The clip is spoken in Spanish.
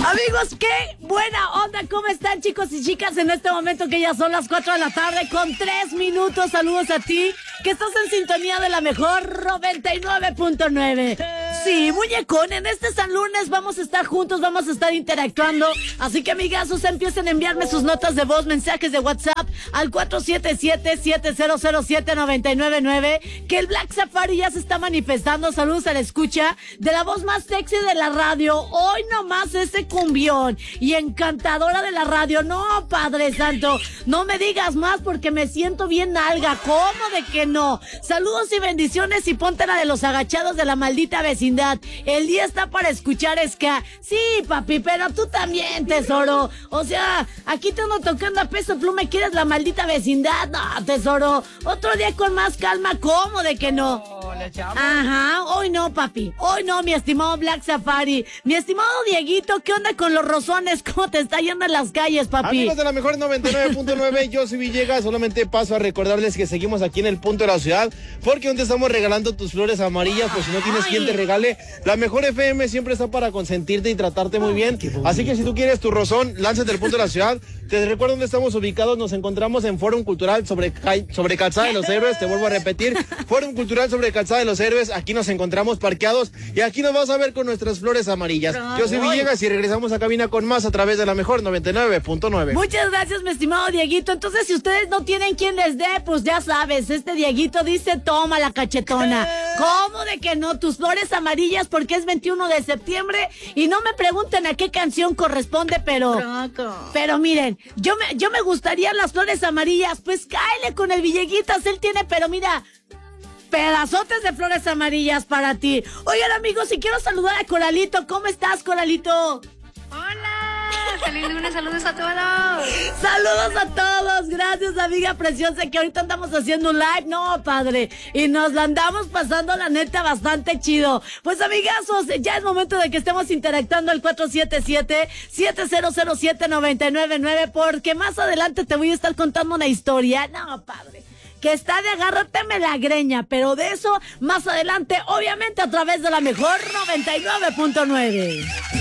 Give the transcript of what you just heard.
Amigos, qué buena onda. ¿Cómo están, chicos y chicas? En este momento que ya son las 4 de la tarde con 3 minutos. Saludos a ti, que estás en sintonía de la mejor 99.9. Sí, muñecón, en este San Lunes vamos a estar juntos, vamos a estar interactuando. Así que, amigazos, empiecen a enviarme sus notas de voz, mensajes de WhatsApp al 477-7007-999. Que el Black Safari ya se está manifestando. Saludos a la escucha de la voz más sexy de la radio. Hoy nomás ese cumbión y encantadora de la radio. No, Padre Santo, no me digas más porque me siento bien nalga. ¿Cómo de que no? Saludos y bendiciones y ponte la de los agachados de la maldita vecindad. El día está para escuchar ska. Sí, papi, pero tú también, tesoro. O sea, aquí te ando tocando a peso pluma y quieres la maldita vecindad. No, tesoro. Otro día con más calma. ¿Cómo de que no? Ajá, hoy no, papi. Hoy no, mi estimado Black Safari. Mi estimado Dieguito, ¿qué onda con los rozones? ¿Cómo te está yendo en las calles, papi? Amigos de la mejor 99.9, yo soy Villegas. Solamente paso a recordarles que seguimos aquí en el punto de la ciudad, porque donde estamos regalando tus flores amarillas. Pues si no tienes quien te regale, la mejor FM siempre está para consentirte y tratarte muy bien. Así que si tú quieres tu rozón, lánzate al punto de la ciudad. Te recuerdo dónde estamos ubicados. Nos encontramos en Fórum Cultural sobre Calzada de los Héroes. Te vuelvo a repetir, Fórum Cultural sobre Calzada de los Héroes. Aquí nos encontramos parqueados y aquí nos vas a ver con nuestras flores amarillas. Yo soy Villegas y regresamos a cabina con más a través de la mejor 99.9. Muchas gracias, mi estimado Dieguito. Entonces, si ustedes no tienen quien les dé, pues ya sabes, este Dieguito dice, toma la cachetona. ¿Cómo de que no? Tus flores amarillas, porque es 21 de septiembre y no me pregunten a qué canción corresponde, pero miren, yo me gustaría las flores amarillas. Pues cáele con el Villeguitas, él tiene, pero mira, pedazotes de flores amarillas para ti. Oigan, amigos, y quiero saludar a Coralito. ¿Cómo estás, Coralito? ¡Hola! ¡Feliz lunes! ¡Saludos a todos! ¡Saludos a todos! Gracias, amiga preciosa, que ahorita andamos haciendo un live. No, padre, y nos la andamos pasando, la neta, bastante chido. Pues, amigazos, ya es momento de que estemos interactuando al 477-7007-999, porque más adelante te voy a estar contando una historia. No, padre, que está de agárrateme la greña, pero de eso más adelante, obviamente a través de la mejor 99.9.